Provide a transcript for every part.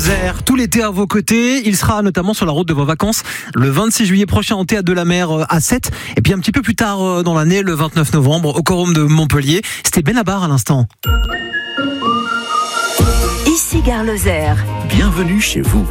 Tout l'été à vos côtés, il sera notamment sur la route de vos vacances le 26 juillet prochain au Théâtre de la Mer à 7 et puis un petit peu plus tard dans l'année le 29 novembre au Quorum de Montpellier. C'était Benabar à l'instant. Ici Gare Lozère. Bienvenue chez vous.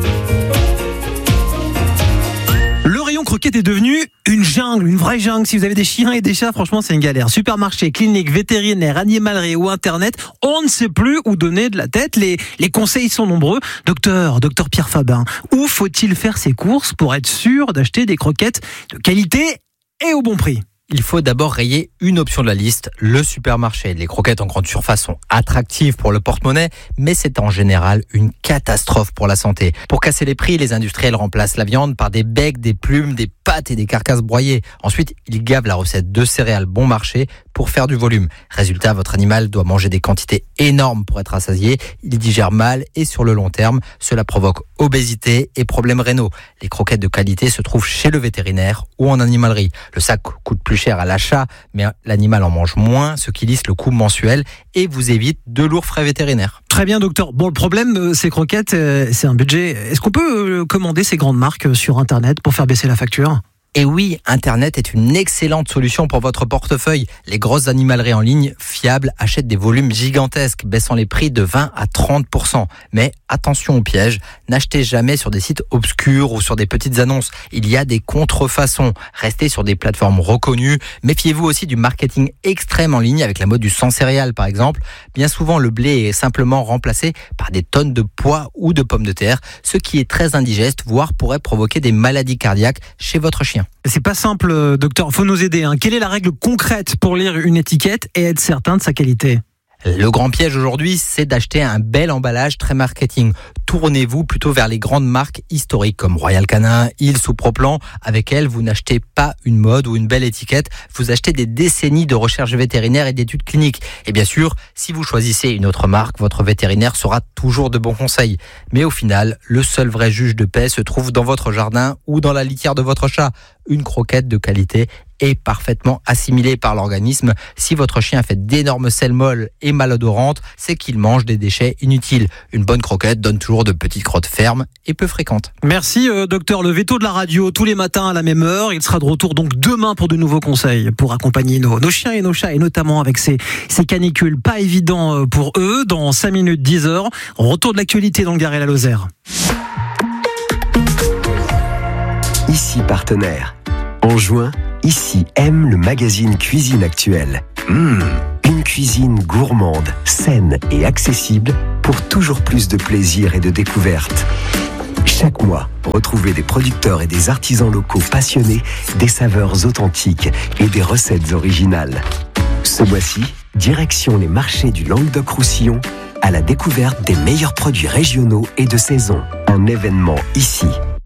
Le rayon croquette est devenu une jungle, une vraie jungle. Si vous avez des chiens et des chats, franchement, c'est une galère. Supermarché, clinique, vétérinaire, animalerie ou internet, on ne sait plus où donner de la tête. Les conseils sont nombreux. Docteur Pierre Fabin, où faut-il faire ses courses pour être sûr d'acheter des croquettes de qualité et au bon prix ? Il faut d'abord rayer une option de la liste, le supermarché. Les croquettes en grande surface sont attractives pour le porte-monnaie, mais c'est en général une catastrophe pour la santé. Pour casser les prix, les industriels remplacent la viande par des becs, des plumes, des pâtes et des carcasses broyées. Ensuite, ils gavent la recette de céréales bon marché pour faire du volume. Résultat, votre animal doit manger des quantités énormes pour être rassasié. Il digère mal et sur le long terme, cela provoque obésité et problèmes rénaux. Les croquettes de qualité se trouvent chez le vétérinaire ou en animalerie. Le sac coûte plus cher à l'achat, mais l'animal en mange moins, ce qui lisse le coût mensuel et vous évite de lourds frais vétérinaires. Très bien, docteur. Bon, le problème, ces croquettes, c'est un budget. Est-ce qu'on peut commander ces grandes marques sur Internet pour faire baisser la facture ? Et oui, Internet est une excellente solution pour votre portefeuille. Les grosses animaleries en ligne fiables achètent des volumes gigantesques, baissant les prix de 20 à 30%. Mais attention au piège, n'achetez jamais sur des sites obscurs ou sur des petites annonces. Il y a des contrefaçons. Restez sur des plateformes reconnues. Méfiez-vous aussi du marketing extrême en ligne avec la mode du sans céréales par exemple. Bien souvent, le blé est simplement remplacé par des tonnes de pois ou de pommes de terre, ce qui est très indigeste, voire pourrait provoquer des maladies cardiaques chez votre chien. C'est pas simple, docteur. Faut nous aider. Quelle est la règle concrète pour lire une étiquette et être certain de sa qualité ? Le grand piège aujourd'hui, c'est d'acheter un bel emballage très marketing. Tournez-vous plutôt vers les grandes marques historiques comme Royal Canin, Hills ou Proplan. Avec elles, vous n'achetez pas une mode ou une belle étiquette, vous achetez des décennies de recherche vétérinaire et d'études cliniques. Et bien sûr, si vous choisissez une autre marque, votre vétérinaire saura toujours de bons conseils. Mais au final, le seul vrai juge de paix se trouve dans votre jardin ou dans la litière de votre chat. Une croquette de qualité est parfaitement assimilée par l'organisme. Si votre chien fait d'énormes selles molles et malodorantes, c'est qu'il mange des déchets inutiles. Une bonne croquette donne toujours de petites crottes fermes et peu fréquentes. Merci docteur. Le veto de la radio tous les matins à la même heure. Il sera de retour donc demain pour de nouveaux conseils pour accompagner nos chiens et nos chats et notamment avec ces canicules pas évidents pour eux. Dans 5 minutes 10h, retour de l'actualité dans le Gard et la Lozère. Ici partenaire. En juin, Ici aime le magazine Cuisine Actuelle. Une cuisine gourmande, saine et accessible pour toujours plus de plaisir et de découverte. Chaque mois, retrouvez des producteurs et des artisans locaux passionnés, des saveurs authentiques et des recettes originales. Ce mois-ci, direction les marchés du Languedoc-Roussillon à la découverte des meilleurs produits régionaux et de saison. Un événement ici.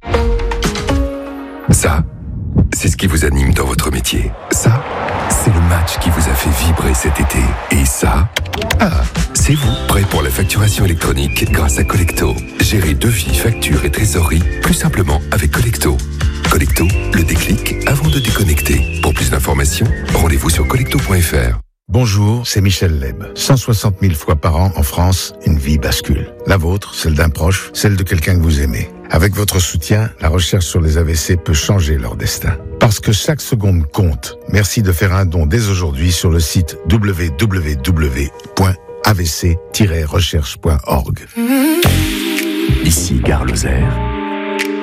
Ça, c'est ce qui vous anime dans votre métier. Ça, c'est le match qui vous a fait vibrer cet été. Et ça, c'est vous, prêt pour la facturation électronique grâce à Collecto. Gérez devis, factures et trésorerie plus simplement avec Collecto. Collecto, le déclic avant de déconnecter. Pour plus d'informations, rendez-vous sur collecto.fr. Bonjour, c'est Michel Leb. 160 000 fois par an en France, une vie bascule. La vôtre, celle d'un proche, celle de quelqu'un que vous aimez. Avec votre soutien, la recherche sur les AVC peut changer leur destin. Parce que chaque seconde compte. Merci de faire un don dès aujourd'hui sur le site www.avc-recherche.org. Ici Gare Lozère.